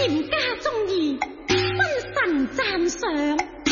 廉价忠义，分神赞赏。